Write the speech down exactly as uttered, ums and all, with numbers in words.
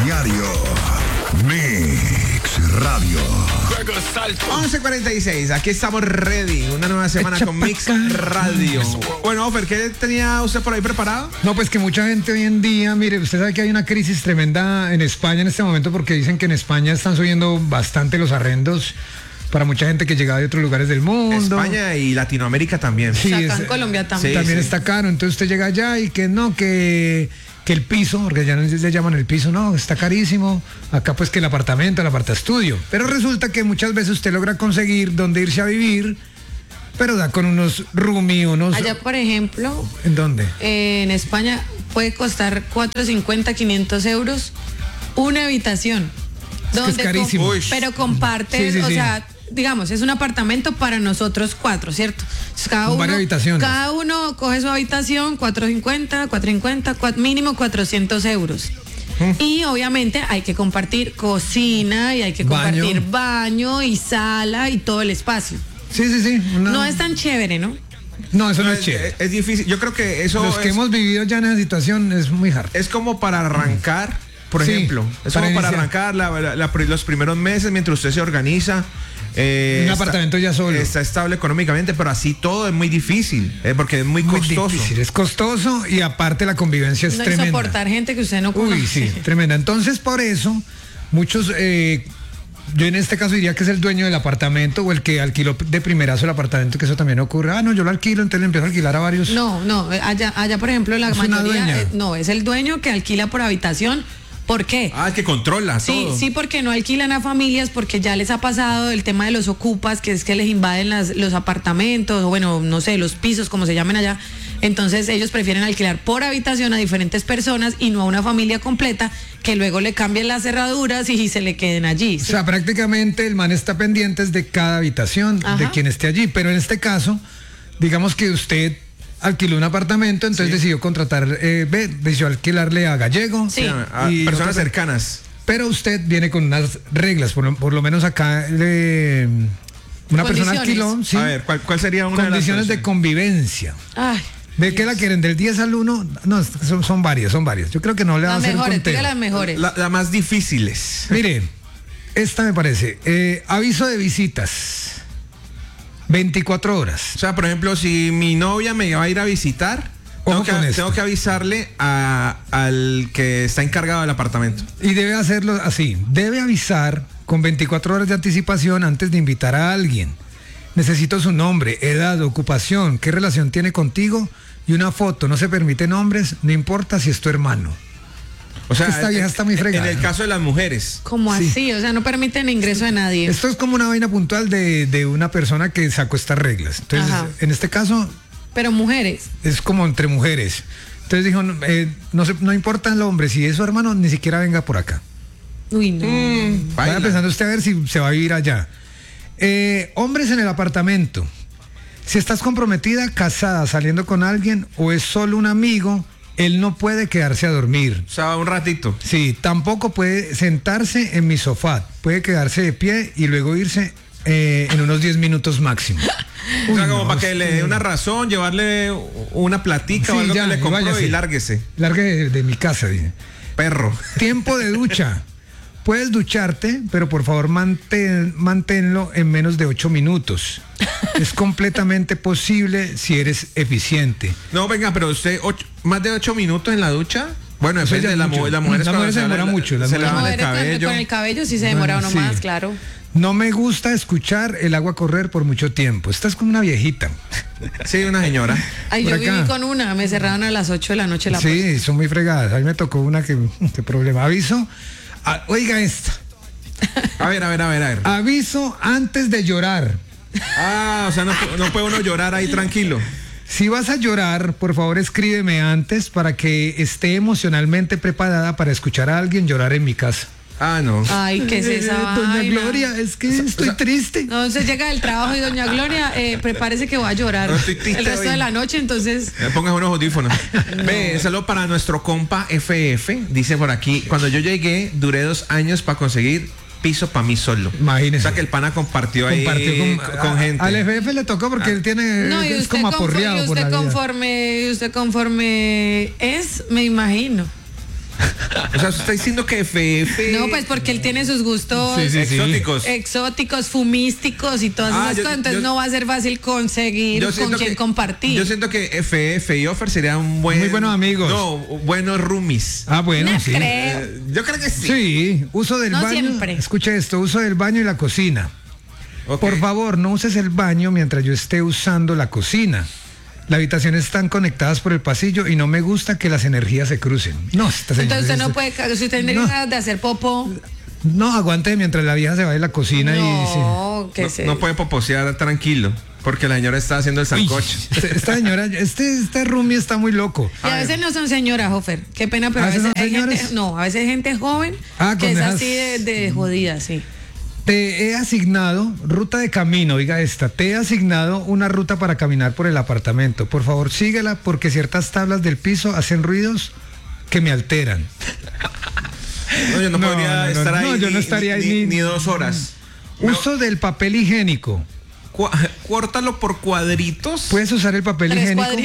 diario. Mix Radio. once cuarenta y seis, aquí estamos ready. Una nueva semana con Mix Radio. Bueno, Ofer, ¿qué tenía usted por ahí preparado? No, pues que mucha gente hoy en día, mire, usted sabe que hay una crisis tremenda en España en este momento porque dicen que en España están subiendo bastante los arrendos para mucha gente que llega de otros lugares del mundo. España y Latinoamérica también. Sí, acá es, en Colombia también. Sí, también sí. está caro, entonces usted llega allá y que no, que... que el piso, porque ya no se llaman el piso, no, está carísimo. Acá pues que el apartamento, el apartaestudio. Pero resulta que muchas veces usted logra conseguir dónde irse a vivir, pero da con unos roomie, unos... Allá, por ejemplo, ¿En dónde? eh, en España puede costar cuatrocientos cincuenta, quinientos euros una habitación. Es que es carísimo. com- Uy. pero comparte, Sí, sí, o sí. sea, digamos, es un apartamento para nosotros cuatro, ¿cierto? Entonces, cada Con uno, varias habitaciones. cada uno coge su habitación, cuatrocientos cincuenta, cuatrocientos cincuenta, cua- mínimo cuatrocientos euros. Y obviamente hay que compartir cocina y hay que Baño. compartir baño y sala y todo el espacio. Sí, sí, sí. una- No es tan chévere, ¿no? No, eso no, No, es es, chévere. es- es difícil. Yo creo que eso Los que es, hemos vivido ya en esa situación es muy hard. es como para arrancar, por Sí, ejemplo. Es para como para iniciar. arrancar la- la- la- los primeros meses mientras usted se organiza. eh, Un está- apartamento ya solo. Está estable económicamente, pero así todo es muy difícil, eh, porque es muy Muy costoso. difícil, es costoso y aparte la convivencia es No hay tremenda. soportar gente que usted no conoce. Uy, sí, tremenda. Entonces, por eso, muchos, eh, yo en este caso diría que es el dueño del apartamento o el que alquiló de primerazo el apartamento, que eso también ocurre. Ah, no, yo lo alquilo, entonces le empiezo a alquilar a varios. No, no, allá, allá por ejemplo la Es una mayoría, dueña. eh, no, es el dueño que alquila por habitación. ¿Por qué? Ah, que controla Sí, todo. sí, porque no alquilan a familias, porque ya les ha pasado el tema de los ocupas, que es que les invaden las, los apartamentos, o bueno, no sé, los pisos, como se llamen allá. Entonces ellos prefieren alquilar por habitación a diferentes personas y no a una familia completa, que luego le cambien las cerraduras y se le queden allí. O sea, prácticamente el man está pendiente de cada habitación, de Ajá. quien esté allí. Pero en este caso, digamos que usted alquiló un apartamento, entonces decidió contratar, eh, ve, decidió alquilarle a Gallego. Sí. A Y personas otra- cercanas. Pero usted viene con unas reglas, por lo, por lo menos acá le- una persona Condiciones. alquiló, sí, A ver, ¿cuál, cuál sería una condiciones de de las convivencia. Ay, ¿De qué la quieren? ¿Del diez al uno? No, es que son, son varias, son varias. Yo creo que no le va a las hacer un mejores, conteo. diga las mejores. la, la más difíciles? Mire, esta me parece. eh, aviso de visitas. veinticuatro horas. O sea, por ejemplo, si mi novia me va a ir a visitar, tengo Ojo que, con esto. tengo que avisarle a- al que está encargado del apartamento. Y debe hacerlo así. Debe avisar con veinticuatro horas de anticipación antes de invitar a alguien. Necesito su nombre, edad, ocupación, qué relación tiene contigo y una foto. No se permiten nombres, no importa si es tu hermano. O sea, Esta vieja en- está muy fregada. En el caso de las mujeres. Como Sí. así, o sea, no permiten ingreso de nadie. Esto es como una vaina puntual de, de una persona que sacó estas reglas. Entonces, Ajá. en este caso, Pero mujeres. es como entre mujeres. Entonces dijo, no, eh, no, se, no importa el hombre, si es su hermano, ni siquiera venga por acá. Uy, no. Vaya Baila. pensando usted a ver si se va a vivir allá. Eh, hombres en el apartamento. Si estás comprometida, casada, saliendo con alguien o es solo un amigo, él no puede quedarse a dormir. O sea, un ratito. Sí, tampoco puede sentarse en mi sofá. Puede quedarse de pie y luego irse eh, en unos diez minutos máximo. O sea, Uy, como no, para que le dé una razón, llevarle una platica o Sí, algo ya, que le y compró váyase. y lárguese. Largue de, de mi casa, dice. Perro. Tiempo de ducha. Puedes ducharte, pero por favor mantén, manténlo en menos de ocho minutos. Es completamente posible si eres eficiente. No, venga, pero usted, ocho- más de ocho minutos en la ducha. Bueno, Eso depende ya de es la mucho. mujer. La mujer, La mujer se demora mucho, las Se mujeres- lavan Las el mujeres con, cabello. con el cabello sí se demora uno Bueno, sí. más, claro. No me gusta escuchar el agua correr por mucho tiempo. Estás como una viejita. Sí, una señora. Ay, Por yo viví acá. con una, me cerraron a las ocho de la noche la puerta. Sí, son muy fregadas. A mí me tocó una que, qué problema. Aviso. ah, oiga esta. A ver, a ver, a ver, a ver. Aviso antes de llorar. Ah, o sea, no, no puede uno llorar ahí tranquilo. Si vas a llorar, por favor escríbeme antes para que esté emocionalmente preparada para escuchar a alguien llorar en mi casa. Ah, no. Ay, ¿qué es esa Eh, Doña vaina? Gloria, es que estoy triste. Entonces llega del trabajo y doña Gloria, eh, prepárese que voy a llorar No, estoy triste el resto hoy. de la noche, entonces... Me pongas unos audífonos. Ve, saludo para nuestro compa F F. Dice por aquí, cuando yo llegué, duré dos años para conseguir piso para mí solo. Imagínese. O sea que el pana compartió ahí Compartió con, con, con a- gente. Al F F le tocó porque él tiene No, y es usted, como conforme, aporreado y por usted la vida. conforme, y usted conforme es, me imagino. O sea, usted está diciendo que F F... No, pues porque él tiene sus gustos Sí, sí, sí. exóticos. exóticos, fumísticos y todas Ah, esas yo- cosas, entonces yo- no va a ser fácil conseguir Yo con siento quién que- compartir. Yo siento que F F y Offer serían un buen... Muy buenos amigos. No, buenos roomies. Ah, bueno, No sí. creo. Eh, yo creo que sí. Sí, uso del No baño. siempre. Escucha esto, uso del baño y la cocina. Ok. Por favor, no uses el baño mientras yo esté usando la cocina. Las habitaciones están conectadas por el pasillo y no me gusta que las energías se crucen. No, esta señora Entonces usted es- no puede, si usted tiene No. ganas de hacer popo, No, aguante mientras la vieja se va de la cocina y... no, que No, se... no puede poposear tranquilo, porque la señora está haciendo el sí. sancocho. Este- Esta señora, este, este roomie está muy loco. Y a veces no son señoras, Hofer. Qué pena, pero ¿A a veces veces son hay gente, señores? no, a veces hay gente joven Ah, que con es esas- así de, de jodida, sí. Te he asignado ruta de camino, oiga esta, te he asignado una ruta para caminar por el apartamento. Por favor, síguela porque ciertas tablas del piso hacen ruidos que me alteran. No, yo no, No, podría no, no, estar no, ahí yo ni, no estaría ahí ni, ni- ni dos horas. Me- Uso del papel higiénico. cua- Córtalo por cuadritos. Puedes usar el papel Tres higiénico. cuadritos.